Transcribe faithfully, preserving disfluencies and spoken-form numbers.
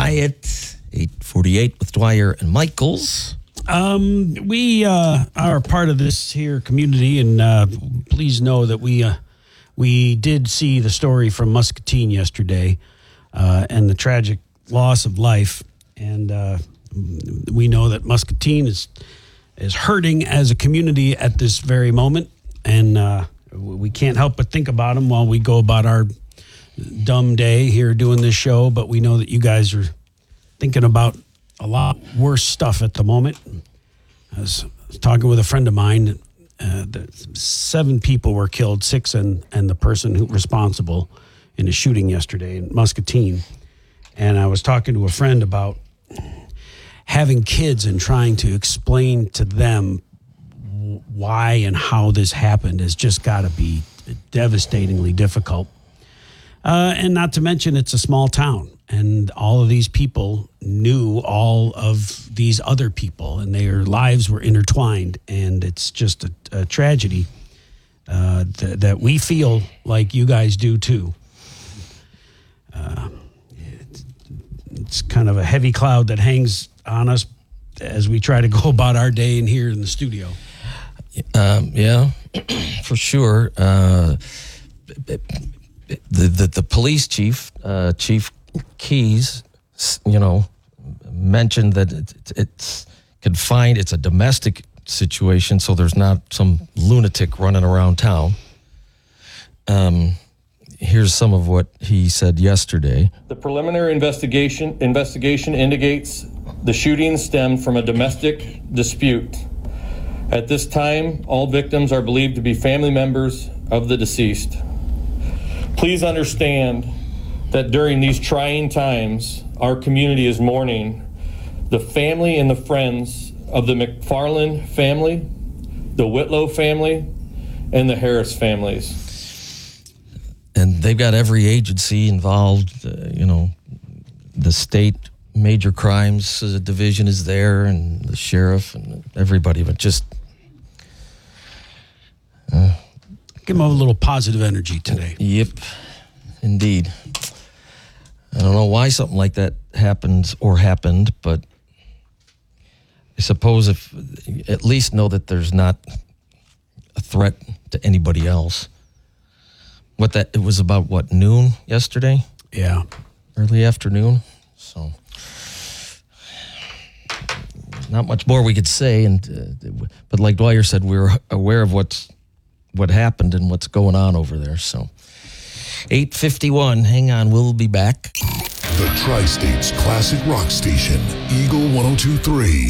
riot. eight forty-eight with Dwyer and Michaels. Um, we uh, are part of this here community, and uh, please know that we uh, we did see the story from Muscatine yesterday uh, and the tragic loss of life. And uh, we know that Muscatine is is hurting as a community at this very moment, and uh, we can't help but think about them while we go about our dumb day here doing this show. But we know that you guys are thinking about a lot worse stuff at the moment. I was talking with a friend of mine. Uh, seven people were killed, six and, and the person who responsible in a shooting yesterday in Muscatine. And I was talking to a friend about having kids and trying to explain to them why and how this happened has just got to be devastatingly difficult. Uh, and not to mention, it's a small town, and all of these people knew all of these other people, and their lives were intertwined. And it's just a, a tragedy uh, th- that we feel like you guys do too. Uh, it, it's kind of a heavy cloud that hangs on us as we try to go about our day in here in the studio. Um, yeah, for sure. Uh, The, the the police chief, uh, Chief Keys, you know, mentioned that it, it's confined. It's a domestic situation, so there's not some lunatic running around town. Um, here's some of what he said yesterday. The preliminary investigation investigation indicates the shooting stemmed from a domestic dispute. At this time, all victims are believed to be family members of the deceased. Please understand that during these trying times, our community is mourning the family and the friends of the McFarland family, the Whitlow family, and the Harris families. And they've got every agency involved, uh, you know, the state major crimes uh, division is there, and the sheriff and everybody, but just... Uh, Give them a little positive energy today. Yep, indeed. I don't know why something like that happens or happened, but I suppose if at least know that there's not a threat to anybody else. What that it was about what noon yesterday? Yeah, early afternoon. So not much more we could say, and uh, but like Dwyer said, we're aware of what's. what happened and what's going on over there. So eight fifty-one, hang on, we'll be back. The Tri-State's classic rock station, Eagle one oh two point three.